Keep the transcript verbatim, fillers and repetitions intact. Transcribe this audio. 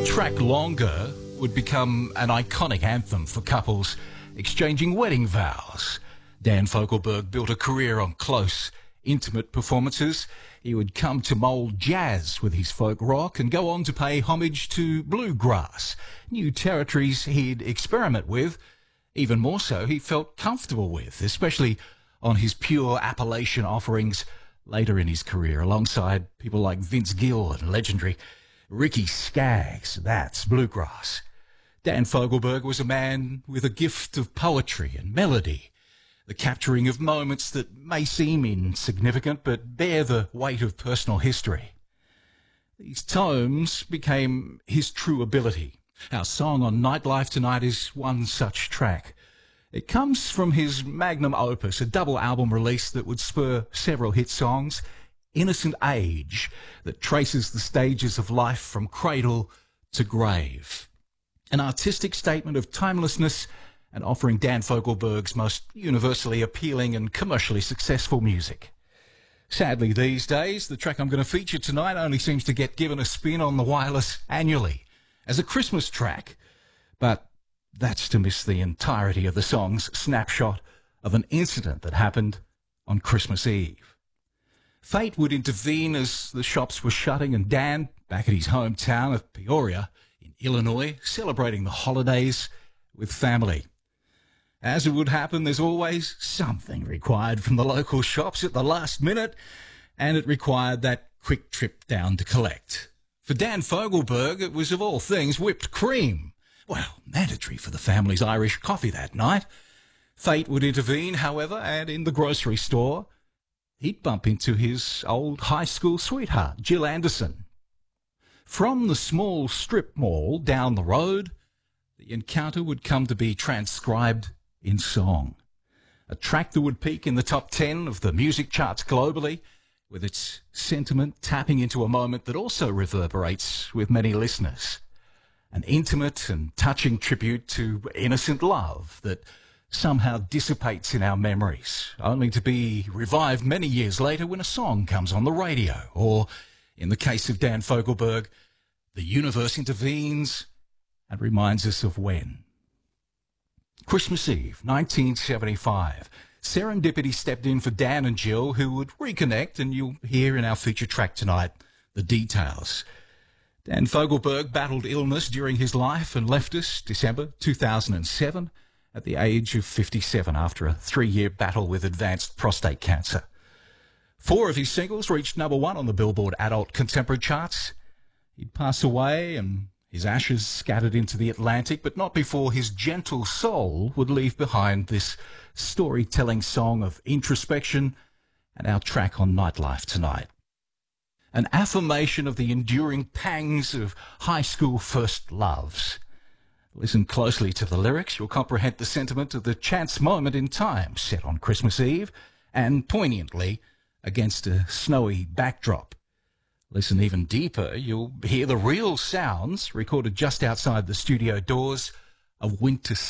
track Longer would become an iconic anthem for couples exchanging wedding vows. Dan Fogelberg built a career on close, intimate performances. He would come to mould jazz with his folk rock and go on to pay homage to bluegrass, new territories he'd experiment with. Even more so, he felt comfortable with, especially on his pure Appalachian offerings later in his career, alongside people like Vince Gill and legendary Ricky Skaggs. That's bluegrass. Dan Fogelberg was a man with a gift of poetry and melody, the capturing of moments that may seem insignificant but bear the weight of personal history. These tomes became his true ability. Our song on Nightlife tonight is one such track. It comes from his magnum opus, a double album release that would spur several hit songs, Innocent Age, that traces the stages of life from cradle to grave. An artistic statement of timelessness and offering Dan Fogelberg's most universally appealing and commercially successful music. Sadly, these days, the track I'm going to feature tonight only seems to get given a spin on the wireless annually as a Christmas track, but that's to miss the entirety of the song's snapshot of an incident that happened on Christmas Eve. Fate would intervene as the shops were shutting, and Dan, back at his hometown of Peoria in Illinois, celebrating the holidays with family. As it would happen, there's always something required from the local shops at the last minute, and it required that quick trip down to collect. For Dan Fogelberg, it was of all things whipped cream. Well, mandatory for the family's Irish coffee that night. Fate would intervene, however, and in the grocery store, he'd bump into his old high school sweetheart, Jill Anderson. From the small strip mall down the road, the encounter would come to be transcribed in song. A track that would peak in the top ten of the music charts globally, with its sentiment tapping into a moment that also reverberates with many listeners. An intimate and touching tribute to innocent love that somehow dissipates in our memories, only to be revived many years later when a song comes on the radio, or, in the case of Dan Fogelberg, the universe intervenes and reminds us of when. Christmas Eve, nineteen seventy-five. Serendipity stepped in for Dan and Jill, who would reconnect, and you'll hear in our feature track tonight the details. Dan Fogelberg battled illness during his life and left us December two thousand seven at the age of fifty-seven after a three-year battle with advanced prostate cancer. Four of his singles reached number one on the Billboard Adult Contemporary charts. He'd pass away and his ashes scattered into the Atlantic, but not before his gentle soul would leave behind this storytelling song of introspection and our track on Nightlife tonight. An affirmation of the enduring pangs of high school first loves. Listen closely to the lyrics. You'll comprehend the sentiment of the chance moment in time set on Christmas Eve and poignantly against a snowy backdrop. Listen even deeper. You'll hear the real sounds recorded just outside the studio doors of winter